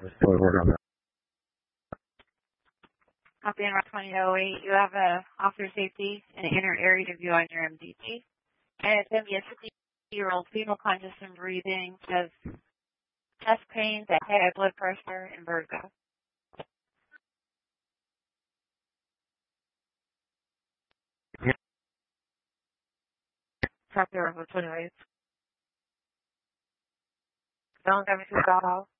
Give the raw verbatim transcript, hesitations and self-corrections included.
still work on that. Copy in Route twenty oh eight. You have a officer safety and inner area to view on your M D T. And it's going to be a sixty-year-old female conscious and breathing, has chest pains, high blood pressure, and vertigo. Copy Route twenty oh eight. Don't have me to start off.